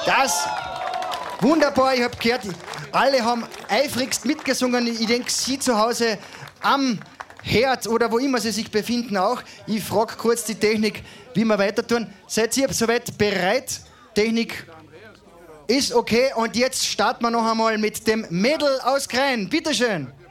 Das, wunderbar, ich habe gehört, alle haben eifrigst mitgesungen. Ich denke, Sie zu Hause am Herd oder wo immer Sie sich befinden auch. Ich frage kurz die Technik, wie wir weiter tun. Seid ihr soweit bereit? Technik ist okay und jetzt starten wir noch einmal mit dem Mädel aus Krain. Bitteschön.